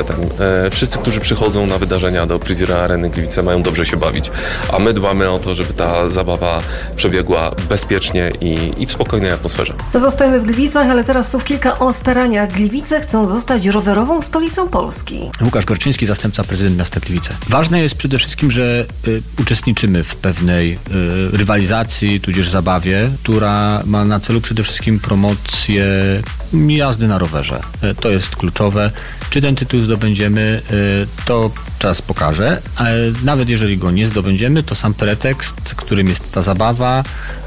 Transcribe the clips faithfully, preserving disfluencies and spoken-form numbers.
priorytetem. Wszyscy, którzy przychodzą na wydarzenia do Prizera Areny Gliwice, mają dobrze się bawić, a my dbamy o to, żeby ta zabawa przebiegła bezpiecznie i, i w spokojnej atmosferze. Zostajemy w Gliwicach, ale teraz słów kilka o staraniach. Gliwice chcą zostać rowerową stolicą Polski. Łukasz Gorczyński, zastępca prezydent miasta Gliwice. Ważne jest przede wszystkim, że y, uczestniczymy w pewnej y, rywalizacji, tudzież zabawie, która ma na celu przede wszystkim promocję jazdy na rowerze. Y, to jest kluczowe. Czy ten tytuł zdobędziemy, y, to czas pokaże. A nawet jeżeli go nie zdobędziemy, to sam pretekst, którym jest ta zabawa,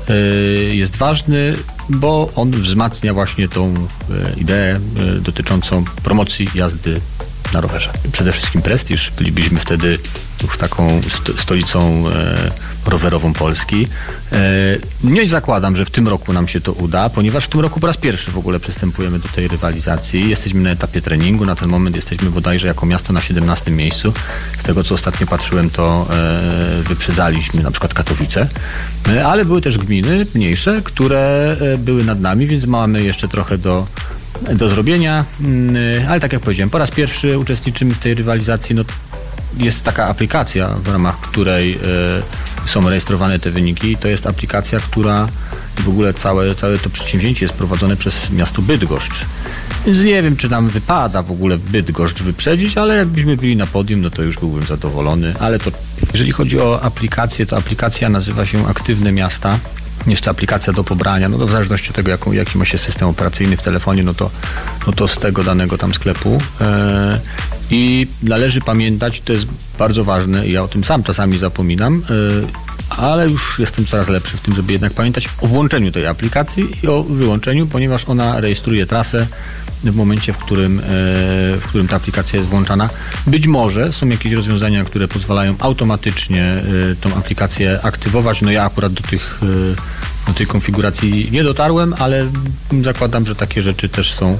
y, jest ważny, bo on wzmacnia właśnie tą y, ideę y, dotyczącą promocji jazdy na rowerze. Przede wszystkim prestiż. Bylibyśmy wtedy już taką sto- stolicą e, rowerową Polski. E, nie zakładam, że w tym roku nam się to uda, ponieważ w tym roku po raz pierwszy w ogóle przystępujemy do tej rywalizacji. Jesteśmy na etapie treningu. Na ten moment jesteśmy bodajże jako miasto na siedemnastym miejscu. Z tego, co ostatnio patrzyłem, to e, wyprzedzaliśmy na przykład Katowice, e, ale były też gminy mniejsze, które e, były nad nami, więc mamy jeszcze trochę do do zrobienia, ale tak jak powiedziałem, po raz pierwszy uczestniczymy w tej rywalizacji. No, jest taka aplikacja, w ramach której y, są rejestrowane te wyniki. To jest aplikacja, która w ogóle całe, całe to przedsięwzięcie jest prowadzone przez miasto Bydgoszcz. Więc nie wiem, czy nam wypada w ogóle Bydgoszcz wyprzedzić, ale jakbyśmy byli na podium, no to już byłbym zadowolony. Ale to, jeżeli chodzi o aplikację, to aplikacja nazywa się Aktywne Miasta. Jest to aplikacja do pobrania, no to w zależności od tego, jaką, jaki ma się system operacyjny w telefonie, no to, no to z tego danego tam sklepu. E, I należy pamiętać, to jest bardzo ważne i ja o tym sam czasami zapominam, e, ale już jestem coraz lepszy w tym, żeby jednak pamiętać o włączeniu tej aplikacji i o wyłączeniu, ponieważ ona rejestruje trasę w momencie, w którym, w którym ta aplikacja jest włączana. Być może są jakieś rozwiązania, które pozwalają automatycznie tą aplikację aktywować. No ja akurat do tych, do tej konfiguracji nie dotarłem, ale zakładam, że takie rzeczy też są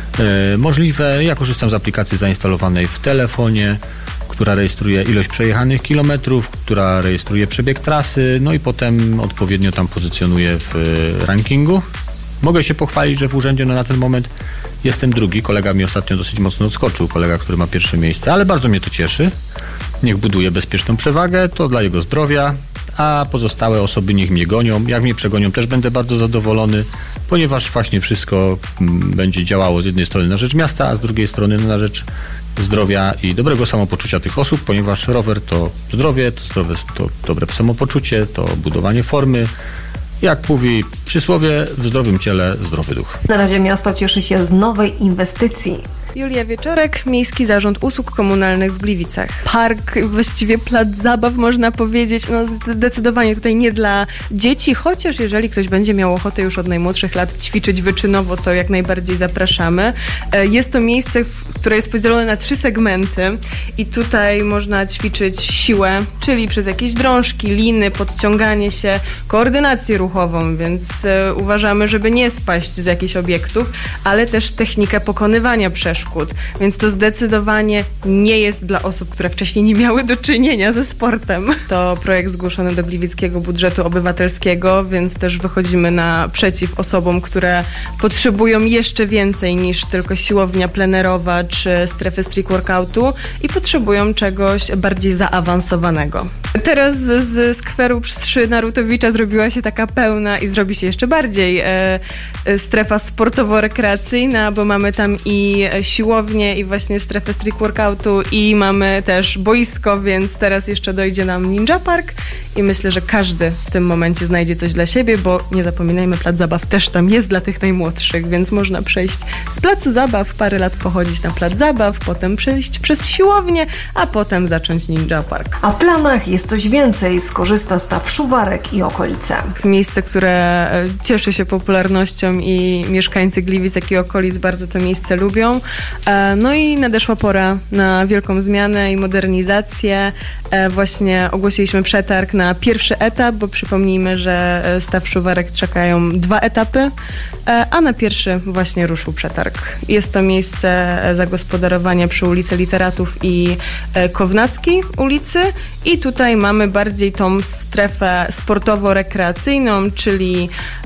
możliwe. Ja korzystam z aplikacji zainstalowanej w telefonie, która rejestruje ilość przejechanych kilometrów, która rejestruje przebieg trasy, no i potem odpowiednio tam pozycjonuje w rankingu. Mogę się pochwalić, że w urzędzie no na ten moment jestem drugi. Kolega mi ostatnio dosyć mocno odskoczył, kolega, który ma pierwsze miejsce, ale bardzo mnie to cieszy. Niech buduje bezpieczną przewagę, to dla jego zdrowia, a pozostałe osoby niech mnie gonią. Jak mnie przegonią, też będę bardzo zadowolony, ponieważ właśnie wszystko będzie działało z jednej strony na rzecz miasta, a z drugiej strony na rzecz zdrowia i dobrego samopoczucia tych osób, ponieważ rower to zdrowie, to, zdrowe, to dobre samopoczucie, to budowanie formy. Jak mówi przysłowie, w zdrowym ciele zdrowy duch. Na razie miasto cieszy się z nowej inwestycji. Julia Wieczorek, Miejski Zarząd Usług Komunalnych w Gliwicach. Park, właściwie plac zabaw, można powiedzieć, no zdecydowanie tutaj nie dla dzieci, chociaż jeżeli ktoś będzie miał ochotę już od najmłodszych lat ćwiczyć wyczynowo, to jak najbardziej zapraszamy. Jest to miejsce, które jest podzielone na trzy segmenty i tutaj można ćwiczyć siłę, czyli przez jakieś drążki, liny, podciąganie się, koordynację ruchową, więc uważamy, żeby nie spaść z jakichś obiektów, ale też technikę pokonywania przeszkód. Więc to zdecydowanie nie jest dla osób, które wcześniej nie miały do czynienia ze sportem. To projekt zgłoszony do Gliwickiego Budżetu Obywatelskiego, więc też wychodzimy naprzeciw osobom, które potrzebują jeszcze więcej niż tylko siłownia plenerowa czy strefy street workoutu i potrzebują czegoś bardziej zaawansowanego. Teraz z, z skweru przy Narutowicza zrobiła się taka pełna i zrobi się jeszcze bardziej e, strefa sportowo-rekreacyjna, bo mamy tam i siłownię i właśnie strefę street workoutu i mamy też boisko, więc teraz jeszcze dojdzie nam Ninja Park i myślę, że każdy w tym momencie znajdzie coś dla siebie, bo nie zapominajmy, plac zabaw też tam jest dla tych najmłodszych, więc można przejść z placu zabaw, parę lat pochodzić na plac zabaw, potem przejść przez siłownię, a potem zacząć Ninja Park. A w planach jest coś więcej, skorzysta Staw Szuwarek i okolice. Miejsce, które cieszy się popularnością i mieszkańcy Gliwic, jak i okolic bardzo to miejsce lubią. No i nadeszła pora na wielką zmianę i modernizację. Właśnie ogłosiliśmy przetarg na pierwszy etap, bo przypomnijmy, że Staw Szuwarek czekają dwa etapy, a na pierwszy właśnie ruszył przetarg. Jest to miejsce zagospodarowania przy ulicy Literatów i Kownackiej ulicy i tutaj mamy bardziej tą strefę sportowo-rekreacyjną, czyli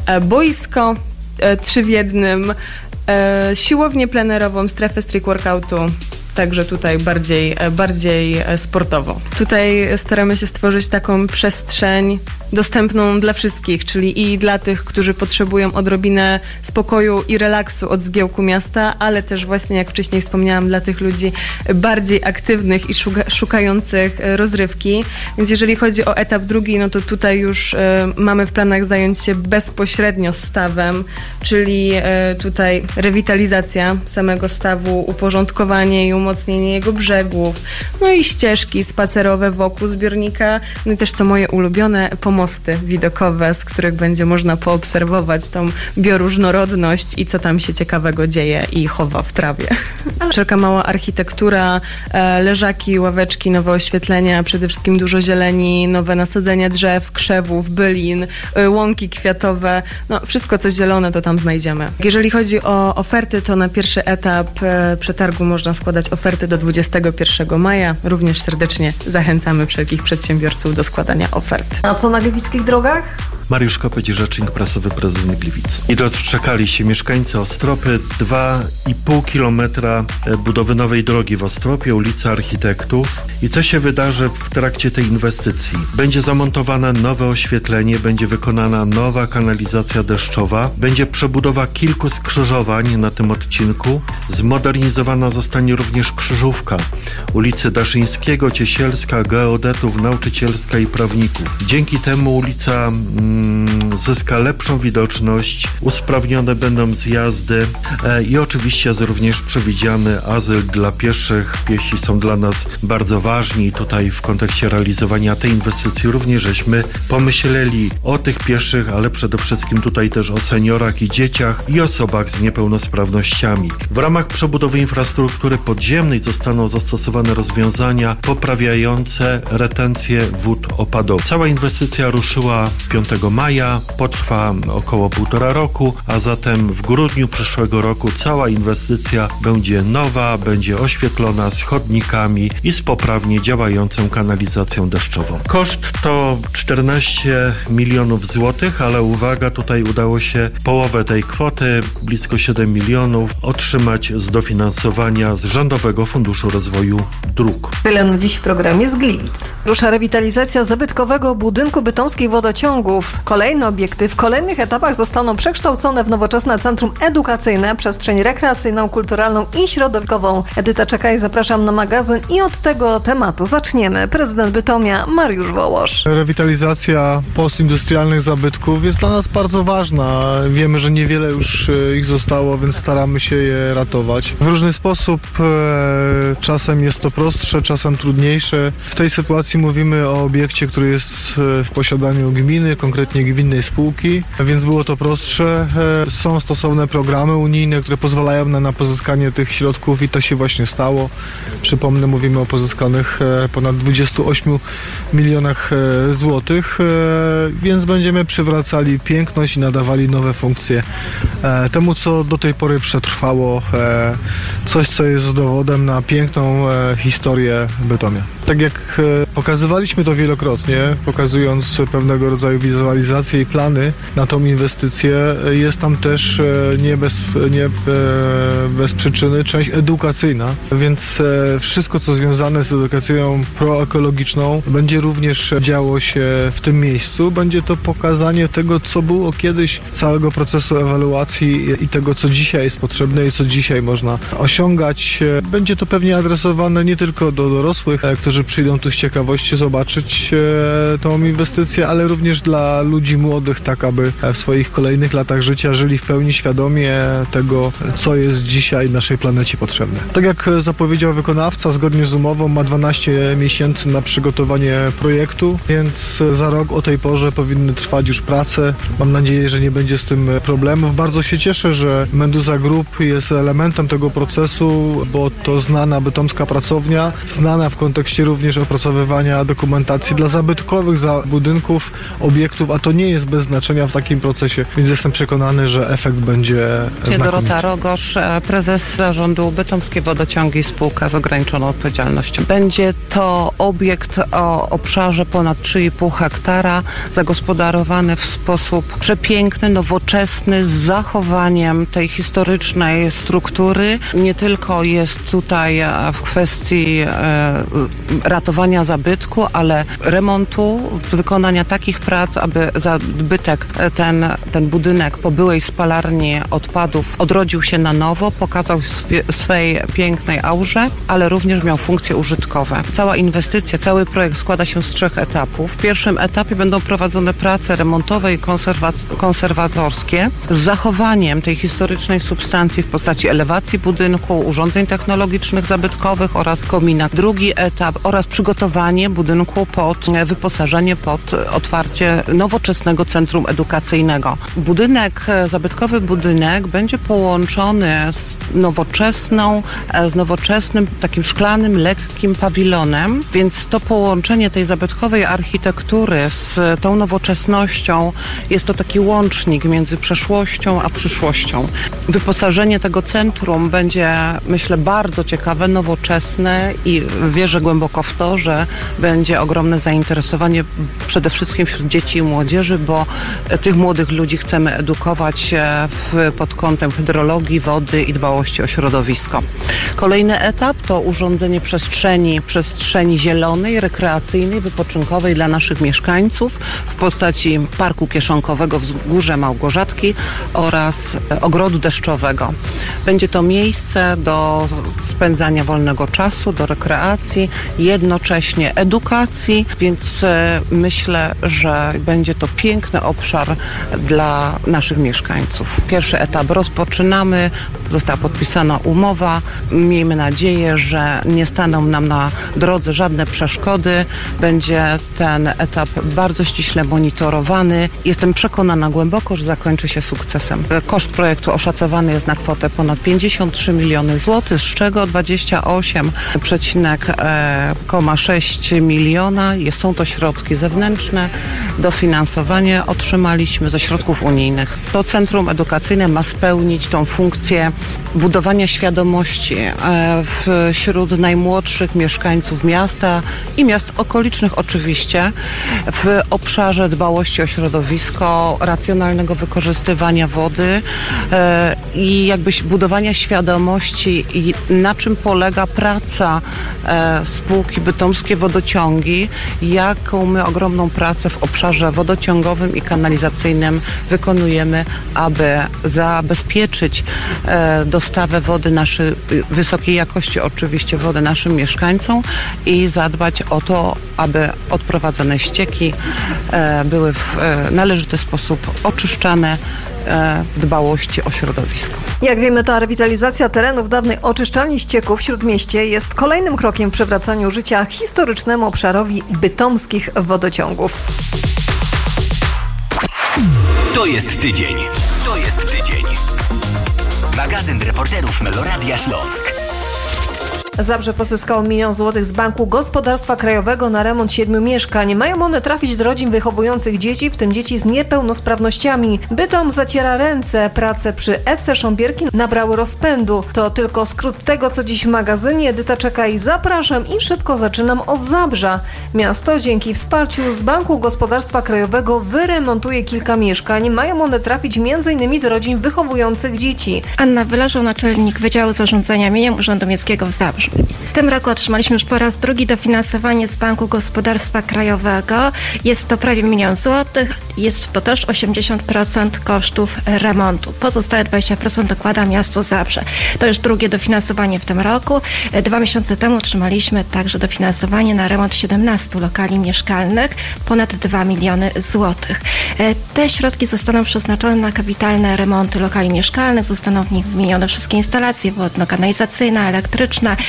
boisko, trzy w jednym, siłownię plenerową, strefę street workoutu także tutaj bardziej, bardziej sportowo. Tutaj staramy się stworzyć taką przestrzeń dostępną dla wszystkich, czyli i dla tych, którzy potrzebują odrobinę spokoju i relaksu od zgiełku miasta, ale też właśnie, jak wcześniej wspomniałam, dla tych ludzi bardziej aktywnych i szuka, szukających rozrywki. Więc jeżeli chodzi o etap drugi, no to tutaj już y, mamy w planach zająć się bezpośrednio stawem, czyli y, tutaj rewitalizacja samego stawu, uporządkowanie i umocnienie jego brzegów, no i ścieżki spacerowe wokół zbiornika, no i też, co moje ulubione, pomosty widokowe, z których będzie można poobserwować tą bioróżnorodność i co tam się ciekawego dzieje i chowa w trawie. Wszelka mała architektura, e, leżaki, ławeczki, nowe oświetlenia, przede wszystkim dużo zieleni, nowe nasadzenia drzew, krzewów, bylin, e, łąki kwiatowe, no wszystko co zielone to tam znajdziemy. Jeżeli chodzi o oferty, to na pierwszy etap e, przetargu można składać oferty do dwudziestego pierwszego maja. Również serdecznie zachęcamy wszelkich przedsiębiorców do składania ofert. A co na gliwickich drogach? Mariusz Kopeć, rzecznik prasowy prezydent Gliwic. I doczekali się mieszkańcy Ostropy. dwa i pół kilometra budowy nowej drogi w Ostropie, ulica Architektów. I co się wydarzy w trakcie tej inwestycji? Będzie zamontowane nowe oświetlenie, będzie wykonana nowa kanalizacja deszczowa, będzie przebudowa kilku skrzyżowań na tym odcinku. Zmodernizowana zostanie również krzyżówka ulicy Daszyńskiego, Ciesielska, geodetów, nauczycielska i prawników. Dzięki temu ulica zyska lepszą widoczność, usprawnione będą zjazdy e, i oczywiście jest również przewidziany azyl dla pieszych. Piesi są dla nas bardzo ważni. Tutaj w kontekście realizowania tej inwestycji również żeśmy pomyśleli o tych pieszych, ale przede wszystkim tutaj też o seniorach i dzieciach i osobach z niepełnosprawnościami. W ramach przebudowy infrastruktury podziemnej zostaną zastosowane rozwiązania poprawiające retencję wód opadowych. Cała inwestycja ruszyła piątego maja, potrwa około półtora roku, a zatem w grudniu przyszłego roku cała inwestycja będzie nowa, będzie oświetlona z chodnikami i z poprawnie działającą kanalizacją deszczową. Koszt to czternaście milionów złotych, ale uwaga, tutaj udało się połowę tej kwoty, blisko siedem milionów, otrzymać z dofinansowania z Rządowego Funduszu Rozwoju Dróg. Tyle na dziś w programie z Gliwic. Rusza rewitalizacja zabytkowego budynku bytomskich wodociągów. Kolejne obiekty w kolejnych etapach zostaną przekształcone w nowoczesne centrum edukacyjne, przestrzeń rekreacyjną, kulturalną i środowiskową. Edyta Czekaj, zapraszam na magazyn i od tego tematu zaczniemy. Prezydent Bytomia Mariusz Wołosz. Rewitalizacja postindustrialnych zabytków jest dla nas bardzo ważna. Wiemy, że niewiele już ich zostało, więc staramy się je ratować. W różny sposób, czasem jest to prostsze, czasem trudniejsze. W tej sytuacji mówimy o obiekcie, który jest w posiadaniu gminy, konkretnie gminnej spółki, więc było to prostsze. Są stosowne programy unijne, które pozwalają na, na pozyskanie tych środków i to się właśnie stało. Przypomnę, mówimy o pozyskanych ponad dwudziestu ośmiu milionach złotych, więc będziemy przywracali piękność i nadawali nowe funkcje temu, co do tej pory przetrwało. Coś, co jest dowodem na piękną historię Bytomia. Tak jak pokazywaliśmy to wielokrotnie, pokazując pewnego rodzaju wizualizacje i plany na tą inwestycję, jest tam też nie bez, nie bez przyczyny część edukacyjna, więc wszystko, co związane z edukacją proekologiczną, będzie również działo się w tym miejscu. Będzie to pokazanie tego, co było kiedyś, całego procesu ewaluacji i tego, co dzisiaj jest potrzebne i co dzisiaj można osiągać. Będzie to pewnie adresowane nie tylko do dorosłych, którzy przyjdą tu z ciekawości zobaczyć tą inwestycję, ale również dla ludzi młodych, tak aby w swoich kolejnych latach życia żyli w pełni świadomie tego, co jest dzisiaj naszej planecie potrzebne. Tak jak zapowiedział wykonawca, zgodnie z umową ma dwanaście miesięcy na przygotowanie projektu, więc za rok o tej porze powinny trwać już prace. Mam nadzieję, że nie będzie z tym problemów. Bardzo się cieszę, że Meduza Group jest elementem tego procesu, bo to znana bytomska pracownia, znana w kontekście również opracowywania dokumentacji dla zabytkowych za budynków, obiektów, a to nie jest bez znaczenia w takim procesie, więc jestem przekonany, że efekt będzie znakomity. Dorota Rogosz, prezes zarządu Bytomskie Wodociągi, spółka z ograniczoną odpowiedzialnością. Będzie to obiekt o obszarze ponad trzy i pół hektara, zagospodarowany w sposób przepiękny, nowoczesny, z zachowaniem tej historycznej struktury. Nie tylko jest tutaj w kwestii e, ratowania zabytku, ale remontu, wykonania takich prac, aby zabytek, ten, ten budynek po byłej spalarni odpadów odrodził się na nowo, pokazał swie, swej pięknej aurze, ale również miał funkcje użytkowe. Cała inwestycja, cały projekt składa się z trzech etapów. W pierwszym etapie będą prowadzone prace remontowe i konserwa- konserwatorskie z zachowaniem tej historycznej substancji w postaci elewacji budynku, urządzeń technologicznych zabytkowych oraz komina. Drugi etap oraz przygotowanie budynku pod wyposażenie, pod otwarcie nowoczesnego centrum edukacyjnego. Budynek, zabytkowy budynek będzie połączony z nowoczesną, z nowoczesnym takim szklanym, lekkim pawilonem, więc to połączenie tej zabytkowej architektury z tą nowoczesnością jest to taki łącznik między przeszłością a przyszłością. Wyposażenie tego centrum będzie, myślę, bardzo ciekawe, nowoczesne i wierzę głęboko w to, że będzie ogromne zainteresowanie przede wszystkim wśród dzieci i młodzieży, bo tych młodych ludzi chcemy edukować w, pod kątem hydrologii, wody i dbałości o środowisko. Kolejny etap to urządzenie przestrzeni, przestrzeni zielonej, rekreacyjnej, wypoczynkowej dla naszych mieszkańców w postaci parku kieszonkowego Wzgórze Małgorzatki oraz ogrodu deszczowego. Będzie to miejsce do spędzania wolnego czasu, do rekreacji, jednocześnie edukacji, więc myślę, że będzie to piękny obszar dla naszych mieszkańców. Pierwszy etap rozpoczynamy, została podpisana umowa. Miejmy nadzieję, że nie staną nam na drodze żadne przeszkody. Będzie ten etap bardzo ściśle monitorowany. Jestem przekonana głęboko, że zakończy się sukcesem. Koszt projektu oszacowany jest na kwotę ponad pięćdziesiąt trzy miliony złotych, z czego dwadzieścia osiem przecinek sześć miliona. Są to środki zewnętrzne. Dofinansowanie otrzymaliśmy ze środków unijnych. To centrum edukacyjne ma spełnić tą funkcję budowania świadomości wśród najmłodszych mieszkańców miasta i miast okolicznych oczywiście w obszarze dbałości o środowisko, racjonalnego wykorzystywania wody i jakby budowania świadomości i na czym polega praca spółki Bytomskie Wodociągi, jaką my ogromną pracę w obszarze wodociągowym i kanalizacyjnym wykonujemy, aby zabezpieczyć dostawę wody naszej, wysokiej jakości oczywiście wody naszym mieszkańcom i zadbać o to, aby odprowadzane ścieki były w należyty sposób oczyszczane w dbałości o środowisko. Jak wiemy, ta rewitalizacja terenów dawnej oczyszczalni ścieków w Śródmieście jest kolejnym krokiem w przywracaniu życia historycznemu obszarowi bytomskich wodociągów. To jest tydzień. To jest tydzień. Magazyn reporterów Meloradia Śląsk. Zabrze pozyskało milion złotych z Banku Gospodarstwa Krajowego na remont siedmiu mieszkań. Mają one trafić do rodzin wychowujących dzieci, w tym dzieci z niepełnosprawnościami. Bytom zaciera ręce. Prace przy S C Sząbierki nabrały rozpędu. To tylko skrót tego, co dziś w magazynie. Edyta czeka i zapraszam i szybko zaczynam od Zabrza. Miasto dzięki wsparciu z Banku Gospodarstwa Krajowego wyremontuje kilka mieszkań. Mają one trafić między innymi do rodzin wychowujących dzieci. Anna Wyleżą, naczelnik Wydziału Zarządzania Mieniem Urzędu Miejskiego w Zabrzu. W tym roku otrzymaliśmy już po raz drugi dofinansowanie z Banku Gospodarstwa Krajowego. Jest to prawie milion złotych. Jest to też osiemdziesiąt procent kosztów remontu. Pozostałe dwadzieścia procent dokłada miasto Zabrze. To już drugie dofinansowanie w tym roku. Dwa miesiące temu otrzymaliśmy także dofinansowanie na remont siedemnastu lokali mieszkalnych. Ponad dwa miliony złotych. Te środki zostaną przeznaczone na kapitalne remonty lokali mieszkalnych. Zostaną w nich wymienione wszystkie instalacje wodno-kanalizacyjne, elektryczne.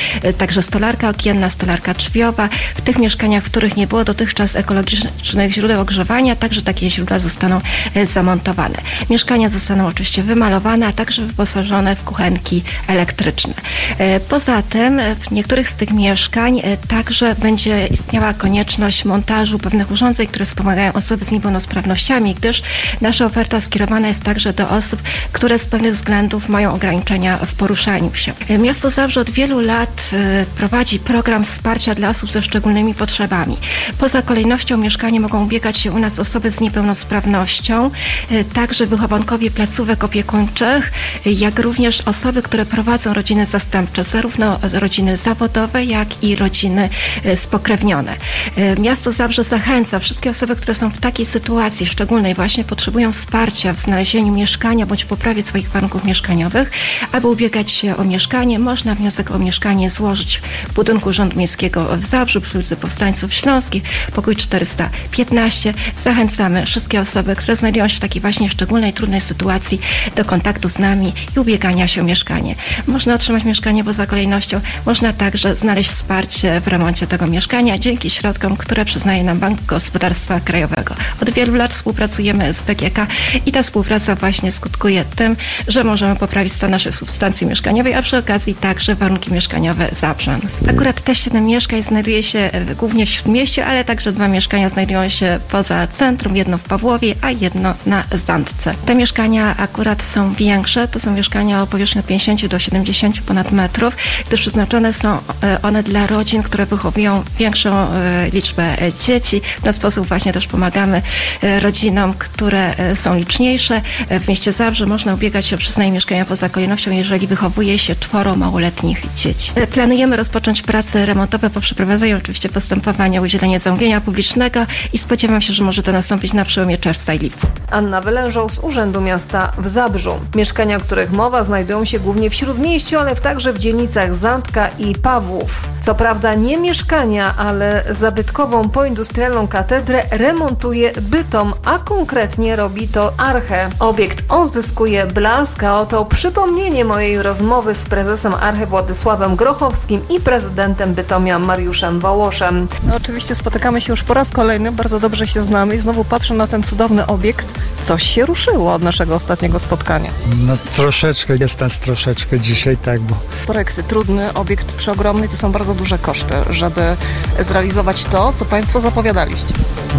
także stolarka okienna, stolarka drzwiowa. W tych mieszkaniach, w których nie było dotychczas ekologicznych źródeł ogrzewania, także takie źródła zostaną zamontowane. Mieszkania zostaną oczywiście wymalowane, a także wyposażone w kuchenki elektryczne. Poza tym w niektórych z tych mieszkań także będzie istniała konieczność montażu pewnych urządzeń, które wspomagają osoby z niepełnosprawnościami, gdyż nasza oferta skierowana jest także do osób, które z pewnych względów mają ograniczenia w poruszaniu się. Miasto Zabrze od wielu lat prowadzi program wsparcia dla osób ze szczególnymi potrzebami. Poza kolejnością mieszkania mogą ubiegać się u nas osoby z niepełnosprawnością, także wychowankowie placówek opiekuńczych, jak również osoby, które prowadzą rodziny zastępcze, zarówno rodziny zawodowe, jak i rodziny spokrewnione. Miasto Zabrze zachęca wszystkie osoby, które są w takiej sytuacji szczególnej, właśnie potrzebują wsparcia w znalezieniu mieszkania bądź poprawie swoich warunków mieszkaniowych, aby ubiegać się o mieszkanie. Można wniosek o mieszkanie złożyć w budynku Urzędu Miejskiego w Zabrzu przy ulicy Powstańców Śląskich, pokój czterysta piętnaście. Zachęcamy wszystkie osoby, które znajdują się w takiej właśnie szczególnej, trudnej sytuacji do kontaktu z nami i ubiegania się o mieszkanie. Można otrzymać mieszkanie poza kolejnością, można także znaleźć wsparcie w remoncie tego mieszkania dzięki środkom, które przyznaje nam Bank Gospodarstwa Krajowego. Od wielu lat współpracujemy z B G K i ta współpraca właśnie skutkuje tym, że możemy poprawić stan naszej substancji mieszkaniowej, a przy okazji także warunki mieszkaniowe Zabrzan. Akurat te siedem mieszkań znajduje się głównie w Śródmieście, ale także dwa mieszkania znajdują się poza centrum, jedno w Pawłowie, a jedno na Zandce. Te mieszkania akurat są większe, to są mieszkania o powierzchni od pięćdziesięciu do siedemdziesięciu ponad metrów, gdyż przeznaczone są one dla rodzin, które wychowują większą liczbę dzieci. W ten sposób właśnie też pomagamy rodzinom, które są liczniejsze. W mieście Zabrze można ubiegać się o przyznanie mieszkania poza kolejnością, jeżeli wychowuje się czworo małoletnich dzieci. Planujemy rozpocząć prace remontowe po przeprowadzeniu oczywiście postępowania o udzielenie zamówienia publicznego i spodziewam się, że może to nastąpić na przełomie czerwca i lipca. Anna Wylężą z Urzędu Miasta w Zabrzu. Mieszkania, o których mowa, znajdują się głównie w Śródmieściu, ale także w dzielnicach Zandka i Pawłów. Co prawda nie mieszkania, ale zabytkową poindustrialną katedrę remontuje Bytom, a konkretnie robi to Arche. Obiekt odzyskuje blask, a oto przypomnienie mojej rozmowy z prezesem Arche Władysławem Grochowskim i prezydentem Bytomia Mariuszem Wołoszem. No, oczywiście spotykamy się już po raz kolejny, bardzo dobrze się znamy i znowu patrzę na ten cudowny obiekt. Coś się ruszyło od naszego ostatniego spotkania. No troszeczkę, jest nas troszeczkę dzisiaj, tak, bo... Projekty trudny, obiekt przeogromny, to są bardzo duże koszty, żeby zrealizować to, co Państwo zapowiadaliście.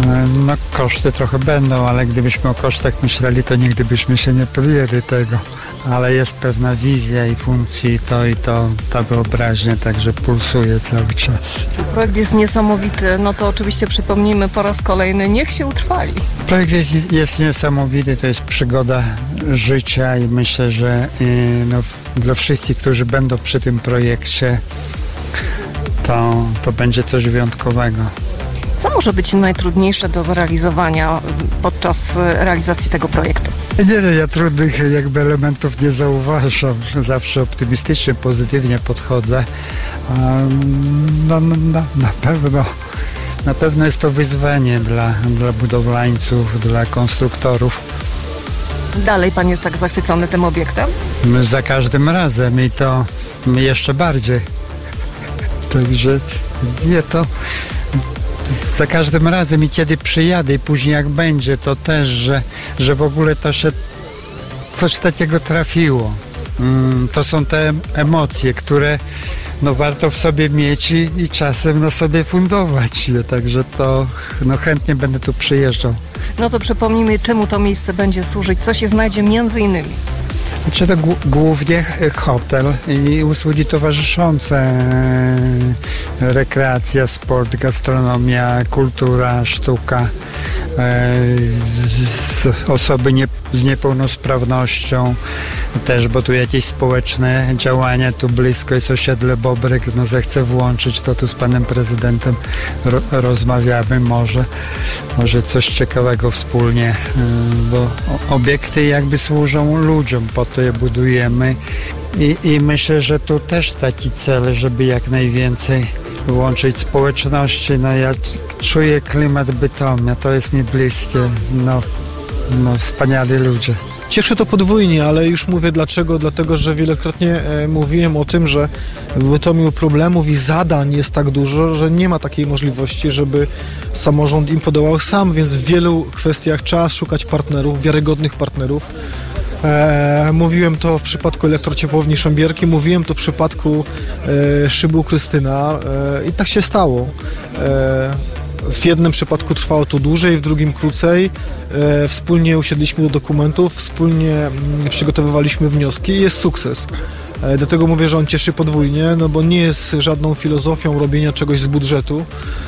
No koszty trochę będą, ale gdybyśmy o kosztach myśleli, to nigdy byśmy się nie podjęli tego. Ale jest pewna wizja i funkcji to i to, ta wyobraźnia także pulsuje cały czas. Projekt jest niesamowity, no to oczywiście przypomnijmy po raz kolejny, niech się utrwali. Projekt jest, jest niesamowity, to jest przygoda życia i myślę, że yy, no, dla wszystkich, którzy będą przy tym projekcie, to, to będzie coś wyjątkowego. Co może być najtrudniejsze do zrealizowania podczas realizacji tego projektu? Nie wiem, ja trudnych jakby elementów nie zauważam. Zawsze optymistycznie, pozytywnie podchodzę. No, no, no, na pewno na pewno jest to wyzwanie dla, dla budowlańców, dla konstruktorów. Dalej pan jest tak zachwycony tym obiektem? My za każdym razem i to my jeszcze bardziej. Także nie to... Za każdym razem i kiedy przyjadę i później jak będzie, to też, że, że w ogóle to się coś takiego trafiło. Mm, to są te emocje, które no, warto w sobie mieć i, i czasem no, sobie fundować. Także to no, chętnie będę tu przyjeżdżał. No to przypomnijmy, czemu to miejsce będzie służyć, co się znajdzie między innymi. Znaczy to g- głównie hotel i usługi towarzyszące, rekreacja, sport, gastronomia, kultura, sztuka, e, z, osoby nie, z niepełnosprawnością też, bo tu jakieś społeczne działania, tu blisko jest osiedle Bobrek, no zechcę włączyć, to tu z panem prezydentem ro, rozmawiamy, może, może coś ciekawego wspólnie, bo obiekty jakby służą ludziom, po to je budujemy i, i myślę, że tu też taki cel, żeby jak najwięcej łączyć społeczności. No ja czuję klimat Bytomia, to jest mi bliskie, no, no wspaniali ludzie. Cieszy to podwójnie, ale już mówię dlaczego. Dlatego, że wielokrotnie e, mówiłem o tym, że w Bytomiu problemów i zadań jest tak dużo, że nie ma takiej możliwości, żeby samorząd im podołał sam, więc w wielu kwestiach trzeba szukać partnerów, wiarygodnych partnerów. E, mówiłem to w przypadku elektrociepłowni Szambierki, mówiłem to w przypadku e, Szybu Krystyna e, i tak się stało. E, w jednym przypadku trwało to dłużej, w drugim krócej. E, wspólnie usiedliśmy do dokumentów, wspólnie m, przygotowywaliśmy wnioski i jest sukces. E, dlatego mówię, że on cieszy podwójnie, no bo nie jest żadną filozofią robienia czegoś z budżetu,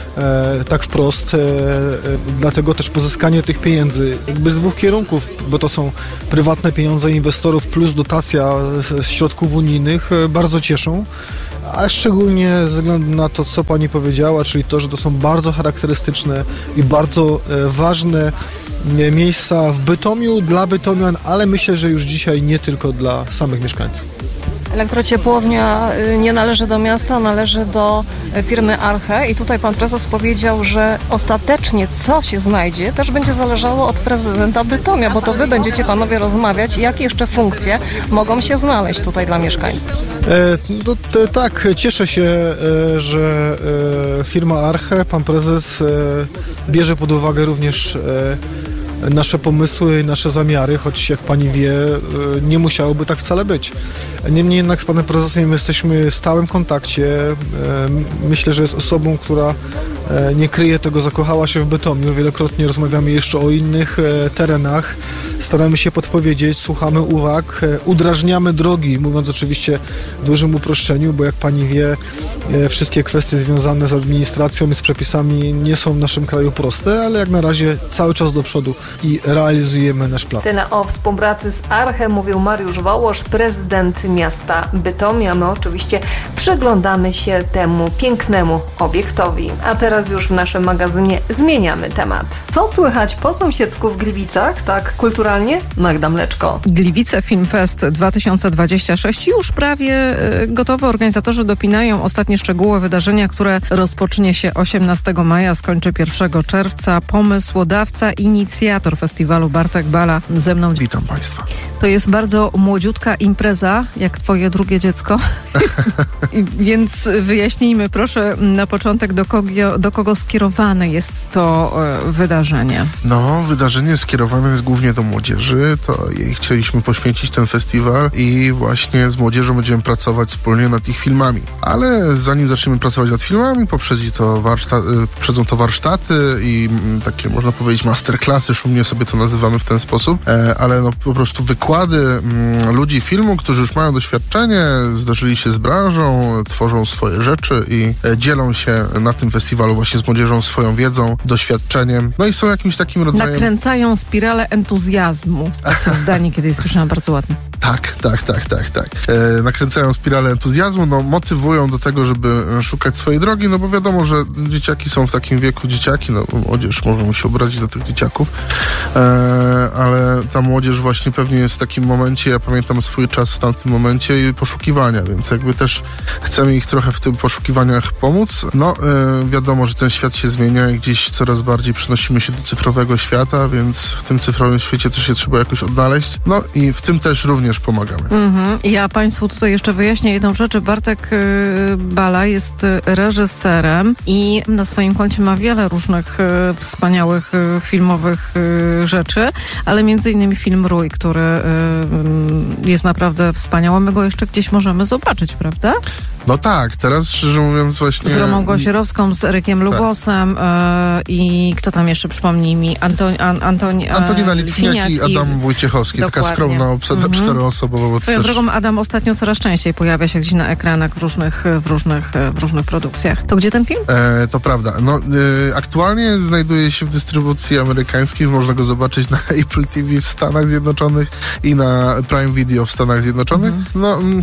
e, tak wprost. E, e, dlatego też pozyskanie tych pieniędzy jakby z dwóch kierunków, bo to są prywatne pieniądze inwestorów plus dotacja z, z środków unijnych, e, bardzo cieszą. A szczególnie ze względu na to, co pani powiedziała, czyli to, że to są bardzo charakterystyczne i bardzo e, ważne e, miejsca w Bytomiu, dla bytomian, ale myślę, że już dzisiaj nie tylko dla samych mieszkańców. Elektrociepłownia nie należy do miasta, należy do firmy Arche i tutaj pan prezes powiedział, że ostatecznie co się znajdzie też będzie zależało od prezydenta Bytomia, bo to wy będziecie panowie rozmawiać, jakie jeszcze funkcje mogą się znaleźć tutaj dla mieszkańców. E, no, te, tak, cieszę się, e, że e, firma Arche, pan prezes e, bierze pod uwagę również e, nasze pomysły, nasze zamiary, choć jak pani wie, nie musiałoby tak wcale być. Niemniej jednak z panem prezesem jesteśmy w stałym kontakcie. Myślę, że jest osobą, która nie kryje tego, zakochała się w Bytomiu. Wielokrotnie rozmawiamy jeszcze o innych terenach. Staramy się podpowiedzieć, słuchamy uwag, udrażniamy drogi, mówiąc oczywiście w dużym uproszczeniu, bo jak pani wie, wszystkie kwestie związane z administracją i z przepisami nie są w naszym kraju proste, ale jak na razie cały czas do przodu i realizujemy nasz plan. Tyle o współpracy z Arche mówił Mariusz Wołosz, prezydent miasta Bytomia. My oczywiście przyglądamy się temu pięknemu obiektowi. A teraz już w naszym magazynie zmieniamy temat. Co słychać po sąsiedzku w Gliwicach, tak kulturalnie? Magda Mleczko. Gliwice Film Fest dwa tysiące dwadzieścia sześć już prawie gotowe. Organizatorzy dopinają ostatnie szczegóły wydarzenia, które rozpocznie się osiemnastego maja, skończy pierwszego czerwca. Pomysłodawca, inicjator festiwalu Bartek Bala ze mną. Witam Państwa. To jest bardzo młodziutka impreza, jak twoje drugie dziecko. Więc wyjaśnijmy proszę na początek, do kogo, do kogo skierowane jest to e, wydarzenie. No, wydarzenie skierowane jest głównie do młodzieży. To jej chcieliśmy poświęcić ten festiwal i właśnie z młodzieżą będziemy pracować wspólnie nad ich filmami. Ale zanim zaczniemy pracować nad filmami, poprzedzi to warsztat, poprzedzą to warsztaty i m, takie, można powiedzieć, masterclassy, szumnie sobie to nazywamy w ten sposób, e, ale no po prostu wykłady m, ludzi filmu, którzy już mają doświadczenie, zdarzyli się z branżą, tworzą swoje rzeczy i e, dzielą się na tym festiwalu właśnie z młodzieżą swoją wiedzą, doświadczeniem, no i są jakimś takim rodzajem... Nakręcają spiralę entuzjazmu. Takie zdanie kiedyś słyszałam, bardzo ładne. Tak, tak, tak, tak, tak. E, nakręcają spiralę entuzjazmu, no motywują do tego, żeby szukać swojej drogi, no bo wiadomo, że dzieciaki są w takim wieku, dzieciaki, no młodzież, możemy się obrazić do tych dzieciaków, e, ale ta młodzież właśnie pewnie jest w takim momencie, ja pamiętam swój czas w tamtym momencie poszukiwania, więc jakby też chcemy ich trochę w tym poszukiwaniach pomóc. No e, wiadomo, że ten świat się zmienia i gdzieś coraz bardziej przenosimy się do cyfrowego świata, więc w tym cyfrowym świecie też się trzeba jakoś odnaleźć. No i w tym też również pomagamy. Mm-hmm. Ja Państwu tutaj jeszcze wyjaśnię jedną rzecz. Bartek y, Bala jest reżyserem i na swoim koncie ma wiele różnych y, wspaniałych y, filmowych y, rzeczy, ale między innymi film Rój, który y, jest naprawdę wspaniały. My go jeszcze gdzieś możemy zobaczyć, prawda? No tak, teraz szczerze mówiąc właśnie... Z Romą Gąsierowską, z Erykiem Lubosem tak. y, i kto tam jeszcze, przypomnij mi, Antoni, an, Antoni, Antonina Litwiniak i Adam Wojciechowski. Dokładnie. Taka skromna obsada mm-hmm. czteroosobowa. Swoją też... drogą Adam ostatnio coraz częściej pojawia się gdzieś na ekranach w różnych, w różnych, w różnych produkcjach. To gdzie ten film? E, to prawda. No, e, aktualnie znajduje się w dystrybucji amerykańskiej. Można go zobaczyć na Apple T V w Stanach Zjednoczonych i na Prime Video w Stanach Zjednoczonych. Mm-hmm. No... Mm,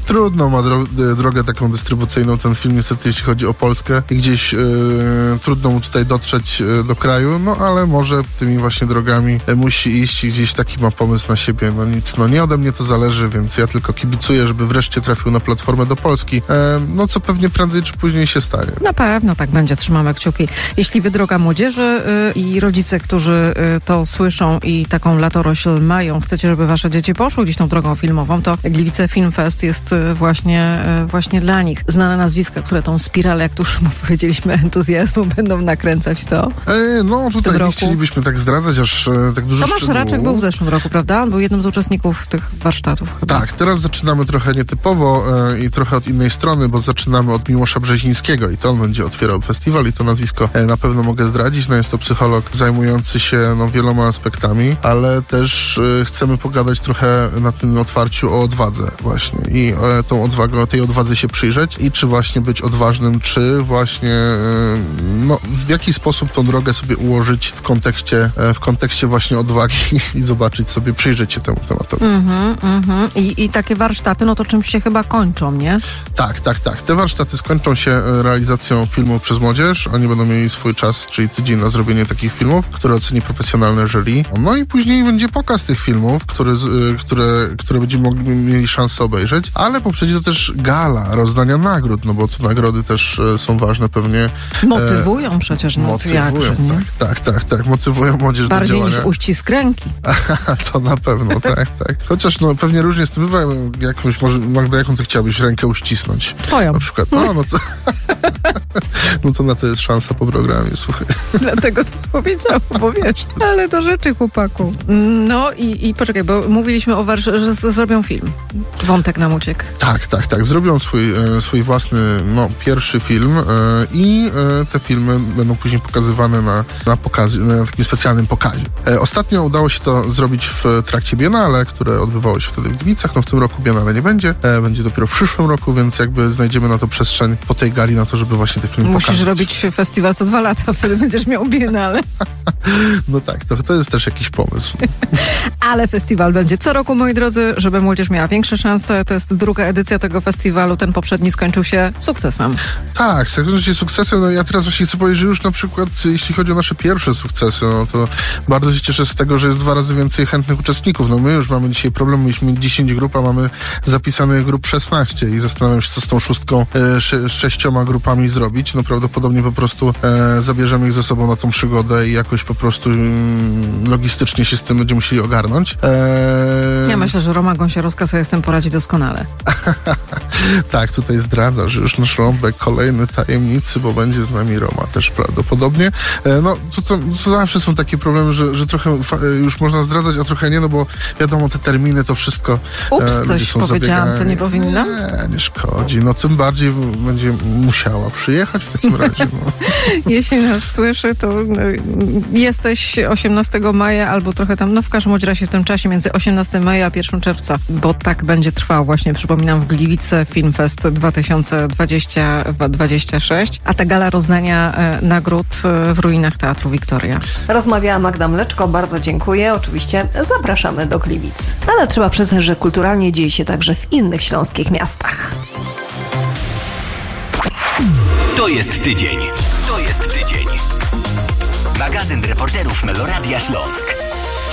trudną ma dro- drogę taką dystrybucyjną ten film, niestety, jeśli chodzi o Polskę i gdzieś e, trudno mu tutaj dotrzeć e, do kraju, no ale może tymi właśnie drogami e, musi iść i gdzieś taki ma pomysł na siebie. No nic, no nie ode mnie to zależy, więc ja tylko kibicuję, żeby wreszcie trafił na platformę do Polski. E, no co pewnie prędzej czy później się stanie. Na pewno tak będzie, trzymamy kciuki. Jeśli wy, droga młodzieży y, i rodzice, którzy y, to słyszą i taką latorośl mają, chcecie, żeby wasze dzieci poszły gdzieś tą drogą filmową, to Gliwice Film Fest jest y, właśnie, y, właśnie dla nich. Znane nazwiska, które tą spiralę, jak tu już powiedzieliśmy, entuzjazmu będą nakręcać to. E, no tutaj nie chcielibyśmy tak zdradzać, aż e, tak dużo Tomasz szczegółów. Raczek był w zeszłym roku, prawda? Był jednym z uczestników tych warsztatów chyba. Tak, teraz zaczynamy trochę nietypowo e, i trochę od innej strony, bo zaczynamy od Miłosza Brzezińskiego i to on będzie otwierał festiwal i to nazwisko e, na pewno mogę zdradzić. No jest to psycholog zajmujący się no, wieloma aspektami, ale też e, chcemy pogadać trochę na tym otwarciu o odwadze właśnie i e, tą odwagę, tej odwadze się przyjrzeć i czy właśnie być odważnym, czy właśnie e, no, w jaki sposób tą drogę sobie ułożyć w kontekście, e, w kontekście właśnie odwagi i zobaczyć sobie, przyjrzeć się temu tematowi. Mhm, mhm. I, I takie warsztaty, no to czymś się chyba kończą, nie? Tak, tak, tak. Te warsztaty skończą się realizacją filmów przez młodzież. Oni będą mieli swój czas, czyli tydzień na zrobienie takich filmów, które oceni profesjonalne jury. No i później będzie pokaz tych filmów, które, które, które będziemy mogli, mieli szansę obejrzeć, ale poprzedzi to też gala rozdania nagród, no bo te nagrody też są ważne pewnie. Motywują e, przecież, no motywują, jakże, nie? tak, tak, tak, tak. Motywują młodzież bardziej do działania. Niż uścisk ręki. To na pewno, tak, tak. Chociaż no pewnie różnie z tym bywa. Jakąś, może Magda, jaką ty chciałabyś rękę uścisnąć? Twoją. Na przykład. No, no to, no to na to jest szansa po programie, słuchaj. Dlatego to powiedziałam, bo wiesz. Ale to rzeczy, chłopaku. No i, i poczekaj, bo mówiliśmy o warsz- że z- zrobią film. Wątek nam uciekł. Tak, tak, tak. Zrobią swój, e, swój własny, no, pierwszy film e, i e, te filmy będą później pokazywane na, na, pokazie, na takim specjalnym pokazie. E, ostatnio udało się to zrobić w trakcie Biennale, które odbywało się wtedy w Gliwicach. No w tym roku Biennale nie będzie. E, będzie dopiero w przyszłym roku, więc jakby znajdziemy na to przestrzeń po tej gali na to, żeby właśnie te filmy Musisz pokazać. robić festiwal co dwa lata, wtedy będziesz miał biennale. No tak, to, to jest też jakiś pomysł. Ale festiwal będzie co roku, moi drodzy, żeby młodzież miała większe szanse. To jest druga edycja tego festiwalu. Ten poprzedni skończył się sukcesem. Tak, skończył się sukcesem. No ja teraz właśnie chcę powiedzieć, że już na przykład jeśli chodzi o nasze pierwsze sukcesy, no to bardzo się cieszę z tego, że jest dwa razy więcej chętnych uczestników. No my już mamy dzisiaj problem, mieliśmy dziesięć grup, a mamy zapisanych grup szesnaście i zastanawiam się, co z tą szóstką, e, sze, sześcioma grupami zrobić. No prawdopodobnie po prostu e, zabierzemy ich ze sobą na tą przygodę i jakoś po prostu mm, logistycznie się z tym będziemy musieli ogarnąć. E... Ja myślę, że Roma Gąsiorowska sobie z tym poradzi doskonale. Tak, tutaj zdradza, że już nasz rąbek kolejny tajemnicy, bo będzie z nami Roma też prawdopodobnie. E, no, to, to, to zawsze są takie problemy, że, że trochę fa- już można zdradzać, a trochę nie, no bo wiadomo, te terminy, to wszystko Ups, e, coś powiedziałam, co nie powinnam? Nie, nie szkodzi. No tym bardziej będzie musiała przyjechać w takim razie. No. Jeśli nas słyszy, to no, jesteś osiemnastego maja albo trochę tam, no w każdym razie w tym czasie między osiemnastego maja a pierwszego czerwca, bo tak będzie trwał właśnie, przypominam, w Gliwice Film Fest dwa tysiące dwudziesty sześć, a ta gala rozdania e, nagród e, w ruinach Teatru Wiktoria. Rozmawiała Magda Mleczko, bardzo dziękuję. Oczywiście zapraszamy do Gliwic. Ale trzeba przyznać, że kulturalnie dzieje się także w innych śląskich miastach. To jest tydzień. To jest tydzień. Magazyn reporterów Meloradia Śląsk.